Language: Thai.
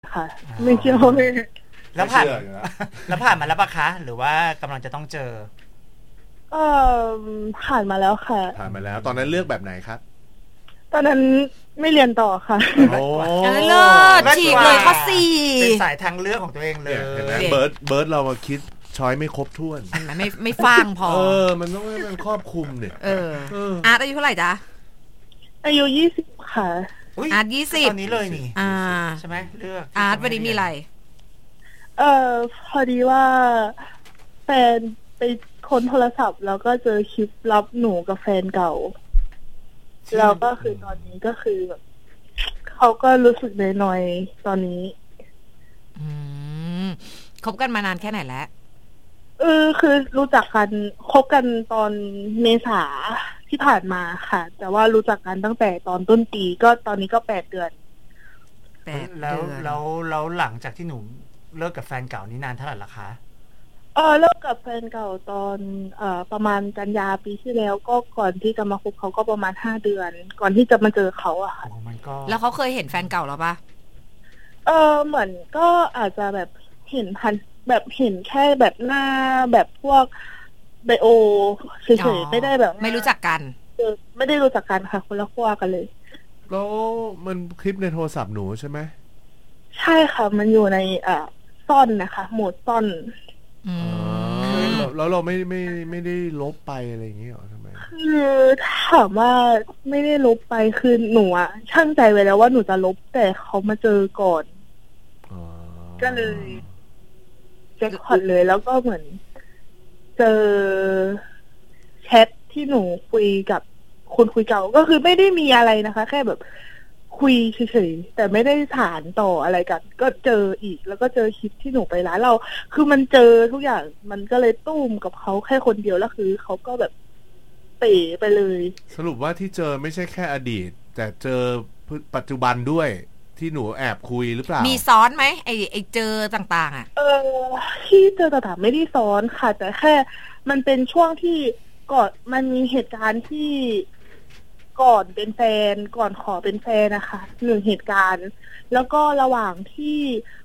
ค่ะไม่เชื่อว่าไม่แล้วผ่านแล้วผ่านมาแล้วปะคะหรือว่ากำลังจะต้องเจอเอผ่านมาแล้วค่ะผ่านมาแล้วตอนนั้นเลือกแบบไหนครับตอนนั้นไม่เรียนต่อค่ะโอ้เลิศฉีกเลยข้อ4 เป็นสายทางเลือกของตัวเองเลยเห็นไหมเบิร์ดเรามาคิดช้อยไม่ครบถ้วนไม่ฟังพอมันต้องให้มันครอบคลุมเนี่ยอาร์ตอายุเท่าไหร่จ๊ะอายุ20ค่ะอาร์ต20 ตอนนี้เลยนี่ใช่ไหมเลือกอาร์ตวันนี้มีอะไรพอดีว่าแฟนไปค้นโทรศัพท์แล้วก็เจอคลิปลับหนูกับแฟนเก่าแล้วก็คือตอนนี้ก็คือแบบเขาก็รู้สึกน้อยๆตอนนี้คบกันมานานแค่ไหนแล้วคือรู้จักกันคบกันตอนเมษาที่ผ่านมาค่ะแต่ว่ารู้จักกันตั้งแต่ตอนต้นปีก็ตอนนี้ก็8 เดือนแล้วหลังจากที่หนูเลิกกับแฟนเก่านี่นานเท่าไหร่ละคะเลิกกับแฟนเก่าตอนประมาณกันยาปีที่แล้วก็ก่อนที่จะมาคบเขาก็ประมาณ5 เดือนก่อนที่จะมาเจอเขาอะค่ะแล้วเขาเคยเห็นแฟนเก่าหรอปะเหมือนก็อาจจะแบบเห็นพันแบบเห็นแค่แบบหน้าแบบพวกไบโอเฉยๆไม่ได้แบบไม่รู้จักกันไม่ได้รู้จักกันค่ะคนละขั้วกันเลยแล้วมันคลิปในโทรศัพท์หนูใช่ไหมใช่ค่ะมันอยู่ในซ่อนนะคะโหมดซ่อนแล้วเราไม่ได้ลบไปอะไรอย่างเงี้ยหรอทำไมคือถามว่าไม่ได้ลบไปคือหนูอะช่างใจไว้แล้วว่าหนูจะลบแต่เขามาเจอก่อนก็เลยแจ็คพอตเลยแล้วก็เหมือนเจอแชทที่หนูคุยกับคนคุยเก่าก็คือไม่ได้มีอะไรนะคะแค่แบบคุยเฉยๆแต่ไม่ได้ถามต่ออะไรกันก็เจออีกแล้วก็เจอคลิปที่หนูไปร้านเราคือมันเจอทุกอย่างมันก็เลยตุ้มกับเขาแค่คนเดียวแล้วคือเขาก็แบบเป๋ไปเลยสรุปว่าที่เจอไม่ใช่แค่อดีตแต่เจอปัจจุบันด้วยที่หนูแอบคุยหรือเปล่ามีซ้อนไหมไอเจอต่างๆที่เจอต่างๆไม่ได้ซ้อนค่ะแต่แค่มันเป็นช่วงที่ก่อนมันมีเหตุการณ์ที่ก่อนเป็นแฟนก่อนขอเป็นแฟนนะคะ1 เหตุการณ์แล้วก็ระหว่างที่